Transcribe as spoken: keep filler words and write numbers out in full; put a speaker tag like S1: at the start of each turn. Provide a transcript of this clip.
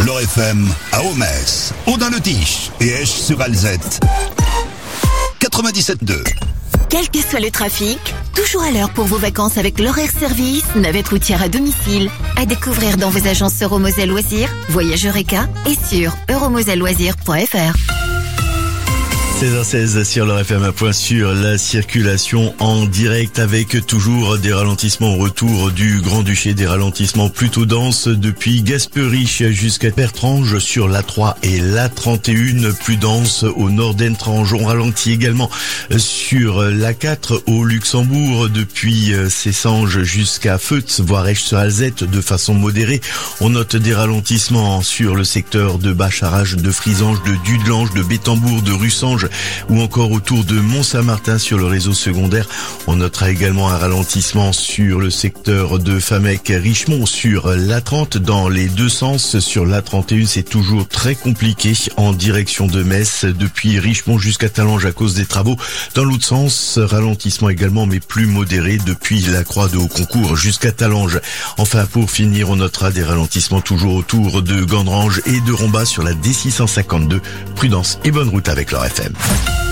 S1: L'Or F M à Omès, Audun-le-Tiche et Esch-sur-Alzette. quatre-vingt-dix-sept deux.
S2: Quel que soit le trafic, toujours à l'heure pour vos vacances avec l'horaire service, navette routière à domicile. À découvrir dans vos agences Euromoselle Loisirs, Voyage Eureka et sur euromoselle loisirs point f r.
S3: seize heures seize sur l'Or F M, un point sur la circulation en direct avec toujours des ralentissements au retour du Grand-Duché, des ralentissements plutôt denses depuis Gasperich jusqu'à Pertrange sur l'A trois et l'A trente et un, plus dense au nord d'Entrange. On ralentit également sur l'A quatre au Luxembourg depuis Cessanges jusqu'à Feutz, voire Esch-sur-Alzette de façon modérée. On note des ralentissements sur le secteur de Bacharach, de Frisange, de Dudelange, de Bétambourg, de Russange, ou encore autour de Mont-Saint-Martin sur le réseau secondaire. On notera également un ralentissement sur le secteur de Famec-Richemont sur l'A trente dans les deux sens. Sur l'A trente et un, c'est toujours très compliqué en direction de Metz depuis Richemont jusqu'à Talange à cause des travaux. Dans l'autre sens, ralentissement également mais plus modéré depuis la Croix de Haut-Concours jusqu'à Talange. Enfin, pour finir, on notera des ralentissements toujours autour de Gandrange et de Rombat sur la D six cent cinquante-deux. Prudence et bonne route avec l'Or F M.